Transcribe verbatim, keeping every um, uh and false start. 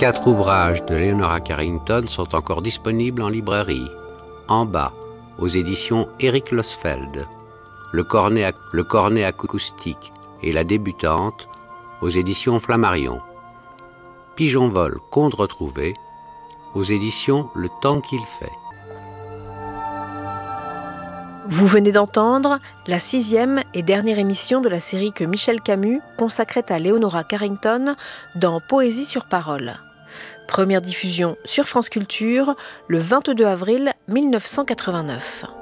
quatre ouvrages de Leonora Carrington sont encore disponibles en librairie. En bas, aux éditions Éric Losfeld, Le cornet, à, le cornet acoustique et la débutante, aux éditions Flammarion. Pigeon vol, conte retrouvé, aux éditions Le Temps qu'il fait. Vous venez d'entendre la sixième et dernière émission de la série que Michel Camus consacrait à Leonora Carrington dans Poésie sur parole. Première diffusion sur France Culture le vingt-deux avril mille neuf cent quatre-vingt-neuf.